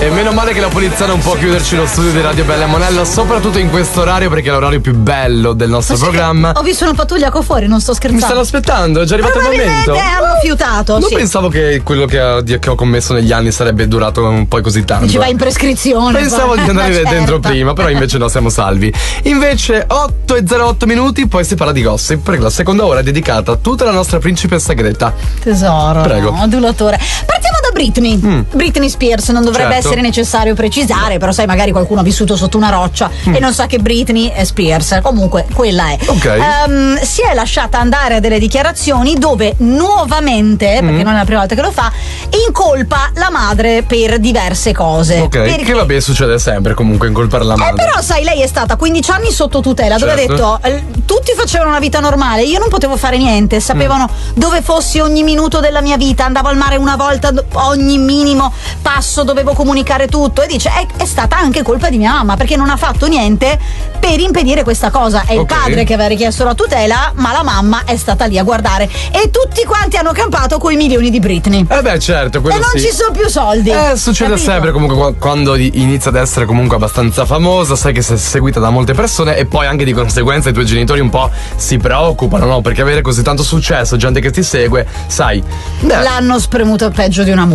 E meno male che la polizia non può chiuderci lo studio di Radio Bella e Monella, soprattutto in questo orario, perché è l'orario più bello del nostro programma. Ho visto una pattuglia qua fuori, non sto scherzando. Mi stanno aspettando, è già arrivato il momento. Hanno fiutato. Non pensavo che quello che ho commesso negli anni sarebbe durato un po' così tanto. Ci va in prescrizione. Pensavo di andare dentro prima, però invece no, siamo salvi. Invece 8:08, poi si parla di gossip, perché la seconda ora è dedicata a tutta la nostra principessa Greta. Tesoro, prego. Adulatore. Partiamo da Britney. Britney Spears, non dovrebbe essere necessario precisare, però sai, magari qualcuno ha vissuto sotto una roccia e non sa che Britney è Spears. Comunque quella è. Ok. Si è lasciata andare a delle dichiarazioni dove nuovamente, perché non è la prima volta che lo fa, incolpa la madre per diverse cose. Ok, perché... che vabbè, succede sempre comunque incolpare la madre. Però sai, lei è stata 15 anni sotto tutela, dove ha detto tutti facevano una vita normale, io non potevo fare niente, sapevano dove fossi ogni minuto della mia vita, andavo al mare una volta ogni minimo passo, dovevo comunicare tutto, e dice è stata anche colpa di mia mamma, perché non ha fatto niente per impedire questa cosa. È il padre che aveva richiesto la tutela, ma la mamma è stata lì a guardare, e tutti quanti hanno campato coi milioni di Britney. Certo, quello e non ci sono più soldi. Succede capito? sempre comunque quando inizia ad essere comunque abbastanza famosa, sai che sei seguita da molte persone, e poi anche di conseguenza i tuoi genitori un po' si preoccupano, no? Perché avere così tanto successo, gente che ti segue, sai, l'hanno spremuto peggio di una